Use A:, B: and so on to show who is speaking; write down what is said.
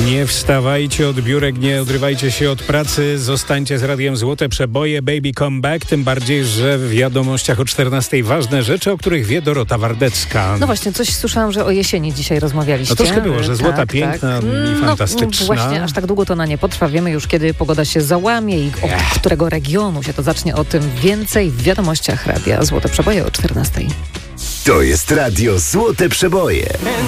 A: Nie wstawajcie od biurek, nie odrywajcie się od pracy, zostańcie z Radiem Złote Przeboje, Baby Come Back, tym bardziej, że w wiadomościach o 14:00 ważne rzeczy, o których wie Dorota Wardecka.
B: No właśnie, coś słyszałam, że o jesieni dzisiaj rozmawialiście.
A: No troszkę było, że złota, piękna i fantastyczna.
B: No właśnie, aż tak długo to na nie potrwa. Wiemy już, kiedy pogoda się załamie i od którego regionu się to zacznie. O tym więcej w wiadomościach Radia Złote Przeboje o 14:00.
C: To jest Radio Złote Przeboje.